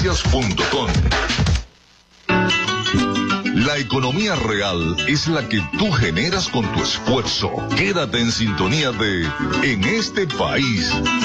Noticias.com. La economía real es la que tú generas con tu esfuerzo. Quédate en sintonía de En este País.